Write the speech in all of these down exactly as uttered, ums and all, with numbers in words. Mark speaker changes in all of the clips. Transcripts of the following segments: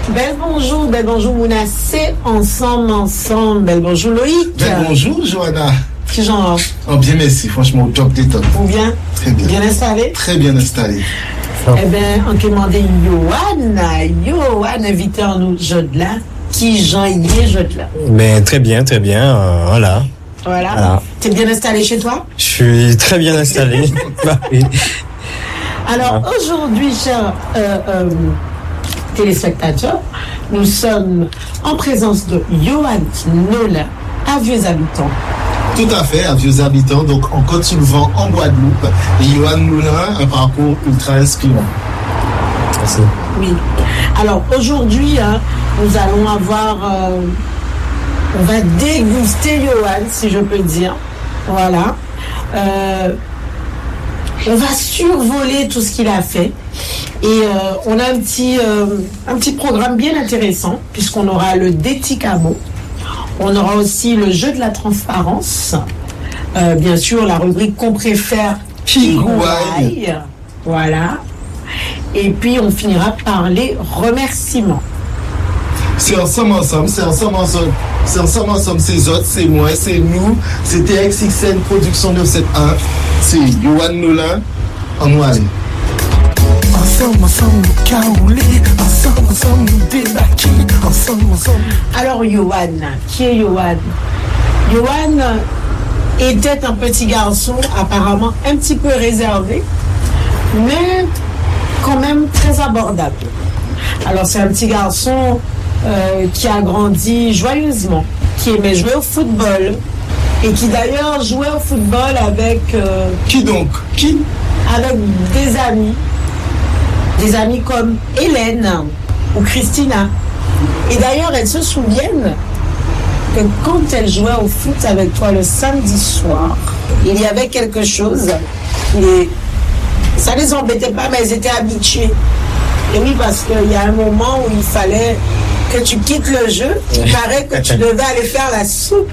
Speaker 1: Bel bonjour, bel bonjour Mouna, c'est ensemble, ensemble. Bel bonjour Loïc.
Speaker 2: Bel bonjour Johanna.
Speaker 1: Qui genre?
Speaker 2: Oh bien merci, franchement au top des tops.
Speaker 1: Ou bien?
Speaker 2: Très bien.
Speaker 1: Bien installé?
Speaker 2: Très bien installé.
Speaker 1: Eh bien, on demande Yohan, Yohan invité en nous, Jodla. Qui Jean y est, Jodla?
Speaker 3: Mais très bien, très bien, euh, voilà.
Speaker 1: Voilà.
Speaker 3: voilà.
Speaker 1: T'es bien installé chez toi?
Speaker 3: Je suis très bien installé. Oui.
Speaker 1: Alors ah. aujourd'hui, chers euh, euh, téléspectateurs, nous sommes en présence de Yohan Nola, à Vieux Habitants.
Speaker 2: Tout à fait, à Vieux Habitants, donc en Côte-sous-le-Vent, en Guadeloupe. Et Yohan Nola, un parcours ultra inspirant.
Speaker 3: Merci.
Speaker 1: Oui. Alors aujourd'hui, hein, nous allons avoir, euh, on va déguster Yohan, si je peux dire. Voilà. Euh, on va survoler tout ce qu'il a fait. Et euh, on a un petit, euh, un petit programme bien intéressant, puisqu'on aura le Déticamo. On aura aussi le jeu de la transparence. Euh, bien sûr, la rubrique qu'on préfère, Kigouaï. Voilà. Et puis, on finira par les remerciements.
Speaker 2: C'est ensemble, ensemble, c'est ensemble, ensemble. C'est ensemble, ensemble, c'est autres, c'est moi, c'est nous. C'était X X N Production neuf cent soixante-onze. C'est Yohan Nola, en nous aller.
Speaker 4: Ensemble, ensemble, nous caoulés. Ensemble, ensemble, nous débarqués. Ensemble, ensemble.
Speaker 1: Alors, Yohan, qui est Yohan? Yohan était un petit garçon apparemment un petit peu réservé, mais quand même très abordable. Alors, c'est un petit garçon euh, qui a grandi joyeusement, qui aimait jouer au football et qui d'ailleurs jouait au football avec... Euh,
Speaker 2: qui donc? Qui?
Speaker 1: Avec des amis. Des amis comme Hélène ou Christina. Et d'ailleurs, elles se souviennent que quand elles jouaient au foot avec toi le samedi soir, il y avait quelque chose. Et ça ne les embêtait pas, mais elles étaient habituées. Et oui, parce qu'il y a un moment où il fallait que tu quittes le jeu. Il paraît que tu devais aller faire la soupe.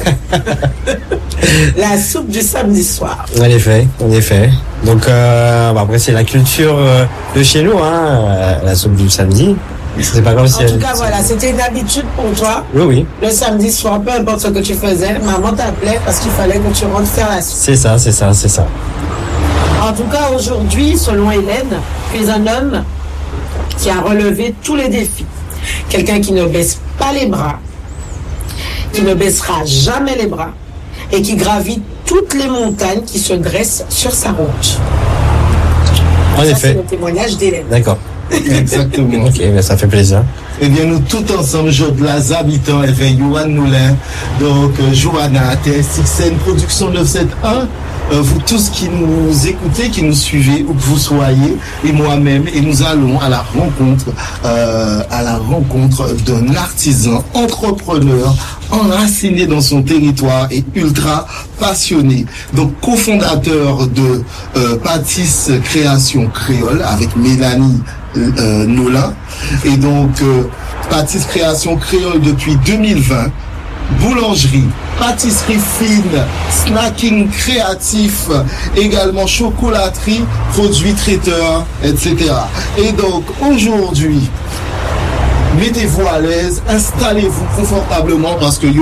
Speaker 1: La soupe du samedi soir.
Speaker 3: En effet, en effet. Donc euh, bah après c'est la culture euh, de chez nous, hein, la soupe du samedi. C'est pas comme si.
Speaker 1: En tout cas, voilà, c'était une habitude pour toi.
Speaker 3: Oui, oui.
Speaker 1: Le samedi soir, peu importe ce que tu faisais, maman t'appelait parce qu'il fallait que tu rentres faire la soupe.
Speaker 3: C'est ça, c'est ça, c'est ça.
Speaker 1: En tout cas, aujourd'hui, selon Hélène, tu es un homme qui a relevé tous les défis. Quelqu'un qui ne baisse pas les bras, qui ne baissera jamais les bras et qui gravit toutes les montagnes qui se dressent sur sa route.
Speaker 3: En
Speaker 1: ça,
Speaker 3: effet.
Speaker 1: C'est le témoignage d'Hélène.
Speaker 3: D'accord.
Speaker 2: Exactement.
Speaker 3: Ok, ben ça fait plaisir.
Speaker 2: Eh bien, nous tout ensemble, Jodla, habitants, et Yohan Nola, donc euh, Johanna, T S X N Production neuf cent soixante-onze, euh, vous tous qui nous écoutez, qui nous suivez, où que vous soyez, et moi-même, et nous allons à la rencontre, euh, à la rencontre d'un artisan, entrepreneur, enraciné dans son territoire et ultra passionné. Donc, cofondateur de euh, Pâtisse Création Créole avec Mélanie Euh, Nola, et donc euh, Pâtisse Création Créole depuis deux mille vingt, boulangerie, pâtisserie fine, snacking créatif, également chocolaterie, produits traiteurs, et cetera. Et donc aujourd'hui, mettez-vous à l'aise, installez-vous confortablement parce que